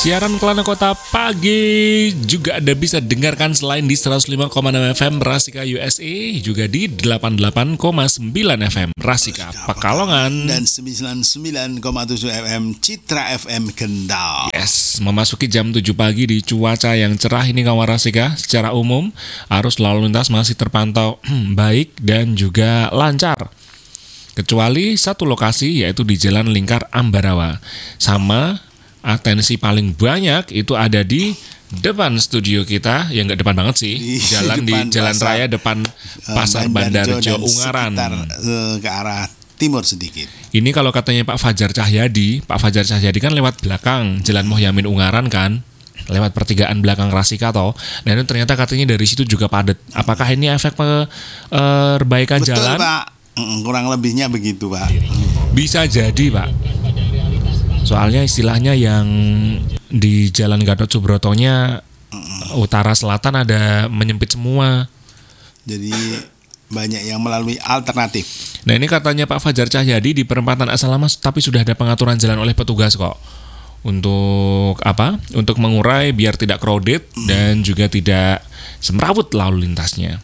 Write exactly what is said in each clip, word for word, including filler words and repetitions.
Siaran Kelana Kota pagi juga Anda bisa dengarkan selain di seratus lima koma enam F M Rasika U S A, juga di delapan puluh delapan koma sembilan F M Rasika Pekalongan dan sembilan puluh sembilan koma tujuh F M Citra F M Kendal. Yes, memasuki jam tujuh pagi di cuaca yang cerah ini kawan Rasika. Secara umum, arus lalu lintas masih terpantau baik dan juga lancar. Kecuali satu lokasi, yaitu di Jalan Lingkar Ambarawa. Sama atensi paling banyak itu ada di depan studio kita, ya nggak depan banget sih, di jalan di Jalan pasar, Raya depan Pasar Bandarjo Ungaran, sekitar, uh, ke arah timur sedikit. Ini kalau katanya Pak Fajar Cahyadi, Pak Fajar Cahyadi kan lewat belakang Jalan Mohyamin Ungaran kan, lewat pertigaan belakang Rasika toh, dan itu ternyata katanya dari situ juga padat. Apakah ini efek pe, uh, perbaikan Betul, jalan? Pak, kurang lebihnya begitu Pak. Bisa jadi Pak. Soalnya istilahnya yang di Jalan Gatot Subrotonya mm. utara selatan ada menyempit semua. Jadi banyak yang melalui alternatif. Nah ini katanya Pak Fajar Cahyadi di perempatan Asalama tapi sudah ada pengaturan jalan oleh petugas kok. Untuk apa? Untuk mengurai biar tidak crowded mm. dan juga tidak semrawut lalu lintasnya.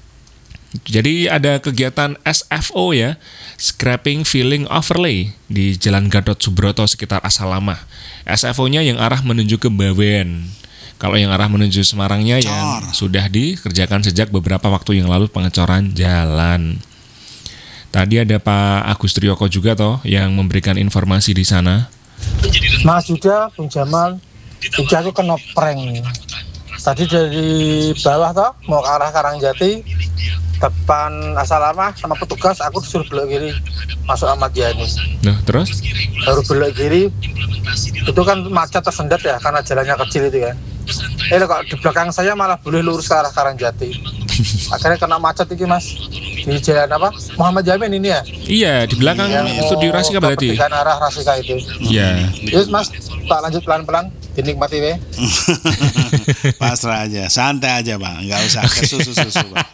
Jadi ada kegiatan S F O ya, Scrapping Filling Overlay di Jalan Gatot Subroto sekitar Asalama. S F O-nya yang arah menuju ke Bawen. Kalau yang arah menuju Semarangnya Cor. yang sudah dikerjakan sejak beberapa waktu yang lalu pengecoran jalan. Tadi ada Pak Agus Trioko juga toh yang memberikan informasi di sana. Mas Yuda, Bung Jamal, juga aku kena prank. Tadi dari bawah toh mau ke arah Karangjati, depan Asalama sama petugas aku disuruh belok kiri masuk Ahmad Yani. Nah terus? Baru belok kiri itu kan macet tersendat ya karena jalannya kecil itu kan. Eh kok di belakang saya malah boleh lurus ke arah Karangjati. Akhirnya kena macet ini Mas di jalan apa? Muhammad Yamin ini ya? Iya di belakang yang studio Rasika berarti. Di arah Rasika itu. Iya. Terus Mas tak lanjut pelan-pelan. Dinikmati we. Pasrah aja, santai aja Bang, nggak usah kesusu-susu Bang.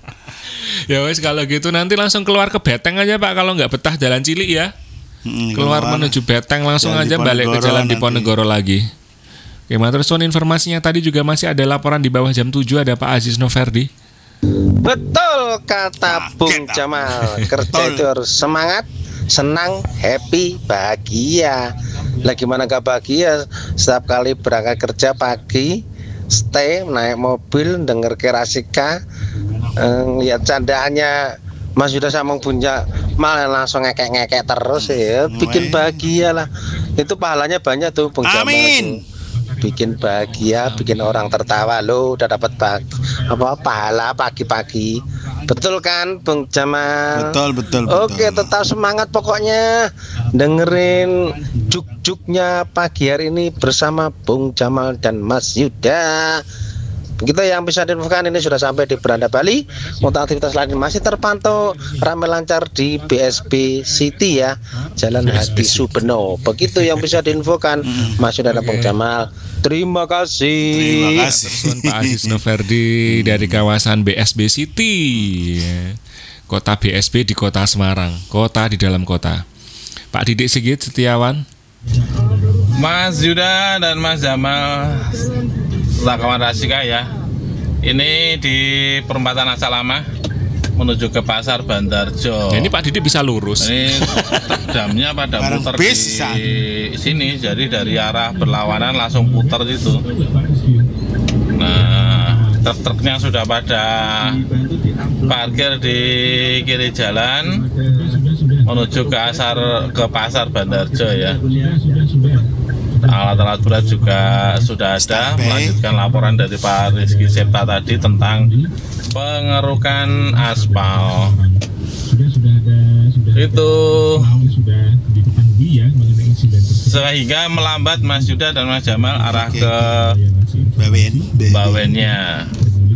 Ya wes kalau gitu nanti langsung keluar ke Beteng aja Pak kalau nggak betah jalan Cilik ya. Hmm, keluar, keluar menuju Beteng langsung aja balik ke jalan Diponegoro lagi. Oke, terus informasinya tadi juga masih ada laporan di bawah jam tujuh ada Pak Aziz Noverdi. Betul kata Bung Jamal, kerja itu harus semangat, senang, happy, bahagia. Lah gimana gak bahagia setiap kali berangkat kerja pagi, stay, naik mobil, denger ke Rasika, eh, lihat candaannya Mas Yuda sama punya malah langsung ngekek-ngekek terus ya, bikin bahagia lah. Itu pahalanya banyak tuh Bung Jamal. Amin. Bikin bahagia, bikin orang tertawa loh, udah dapat bag- apa pahala pagi-pagi. Betul kan Bung Jamal? Betul, betul, betul. Oke, tetap semangat pokoknya. Dengerin juk-juknya pagi hari ini bersama Bung Jamal dan Mas Yuda. Begitu yang bisa diinfokan, ini sudah sampai di Beranda Bali. Untuk aktivitas lain masih terpantau ramai lancar di B S B City ya, Jalan Hadi Subeno. Begitu yang bisa diinfokan Mas Yuda dan Bung Jamal. Terima kasih. Terima kasih Pak Aziz Noverdi dari kawasan B S B City, kota B S B di kota Semarang, kota di dalam kota. Pak Didik Sigit Setiawan. Mas Yuda dan Mas Jamal, kawan Rasika ya. Ini di perempatan Asalama menuju ke Pasar Bandarjo. Ya, ini Pak Didik bisa lurus. Ini damnya pada Barang putar bis, di sini, jadi dari arah berlawanan langsung putar gitu. Nah, truk-truknya sudah pada parkir di kiri jalan menuju ke asar ke Pasar Bandarjo ya. Alat-alat berat juga sudah ada. Melanjutkan laporan dari Pak Rizky Septa tadi tentang pengerukan aspal. Itu sehingga melambat Mas Yuda dan Mas Jamal arah ke Bawen, Bawennya.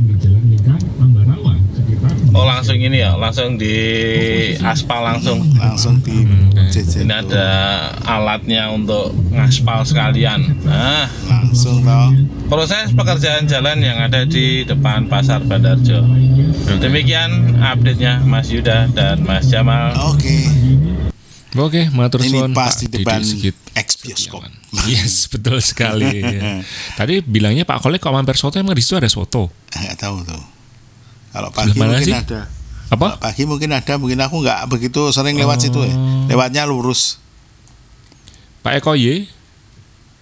Oh langsung ini ya, langsung di aspal langsung. Langsung di Ini ada alatnya untuk ngaspal sekalian. Nah, langsung toh. Proses pekerjaan jalan yang ada di depan Pasar Bandarjo. Demikian update-nya Mas Yuda dan Mas Jamal. Oke. Oke, matur Ini suwun pas Pak di depan Didi Sigit. ex bioskop. Yes, betul sekali. Ya. Tadi bilangnya Pak Kolek kalau mampir soto emang di situ ada soto. Nggak tahu tuh. Kalau pagi Sebelah mana mungkin sih? ada. Apa? Kalau pagi mungkin ada, mungkin aku nggak begitu sering lewat Oh. situ ya. Lewatnya lurus. Pak Eko Y?